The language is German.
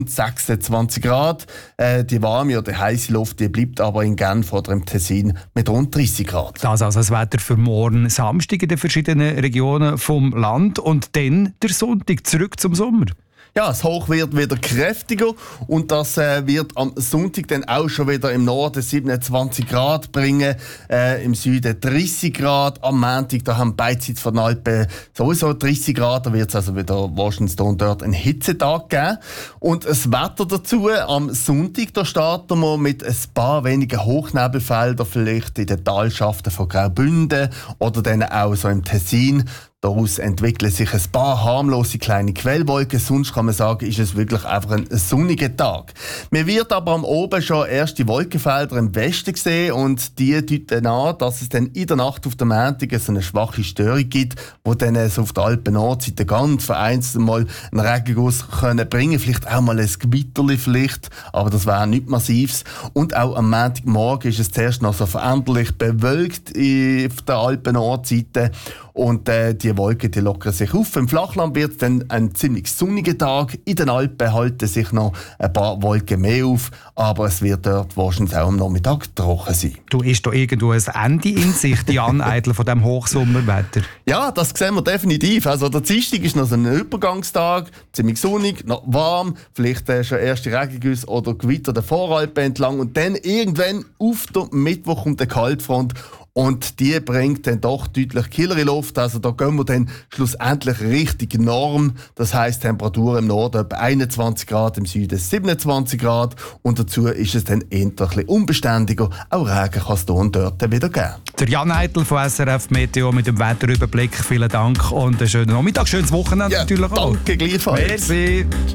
26 Grad. Die warme oder heisse Luft die bleibt aber in Genf oder im Tessin mit rund 30 Grad. Das also das Wetter für morgen Samstag in den verschiedenen Regionen vom Land und dann der Sonntag zurück zum Sommer. Ja, das Hoch wird wieder kräftiger und das wird am Sonntag dann auch schon wieder im Norden 27 Grad bringen, im Süden 30 Grad. Am Montag da haben beide Seiten von den Alpen sowieso 30 Grad, da wird es also wieder wahrscheinlich dort einen Hitzetag geben. Und das Wetter dazu, am Sonntag da starten wir mit ein paar wenigen Hochnebelfeldern, vielleicht in den Talschaften von Graubünden oder dann auch so im Tessin. Daraus entwickeln sich ein paar harmlose kleine Quellwolken. Sonst kann man sagen, ist es wirklich einfach ein sonniger Tag. Man wird aber am Oben schon erste Wolkenfelder im Westen sehen und die deuten an, dass es dann in der Nacht auf der Montag so eine schwache Störung gibt, wo dann so auf der Alpen-Nordseite ganz vereinzelt mal einen Regenguss können bringen, vielleicht auch mal ein Gewitterli vielleicht, aber das wäre nichts Massives. Und auch am Montagmorgen ist es zuerst noch so veränderlich bewölkt auf der Alpen-Nordseite. Und die Wolken die lockern sich auf. Im Flachland wird es dann ein ziemlich sonniger Tag. In den Alpen halten sich noch ein paar Wolken mehr auf, aber es wird dort wahrscheinlich auch am Nachmittag trocken sein. Du ist da irgendwo ein Ende in Sicht, Jan Eitel, von diesem Hochsommerwetter? Ja, das sehen wir definitiv. Also der Dienstag ist noch so ein Übergangstag, ziemlich sonnig, noch warm, vielleicht schon erste Regengüsse oder Gewitter der Voralpen entlang und dann irgendwann auf den Mittwoch kommt der Kaltfront. Und die bringt dann doch deutlich kühlere Luft. Also da gehen wir dann schlussendlich richtig Norm. Das heisst, Temperatur im Norden etwa 21 Grad, im Süden 27 Grad. Und dazu ist es dann eher ein bisschen unbeständiger. Auch Regen kann es hier und dort wieder geben. Der Jan Eitel von SRF Meteo mit dem Wetterüberblick. Vielen Dank und einen schönen Nachmittag, schönes Wochenende ja, natürlich auch. Danke gleichfalls. Merci.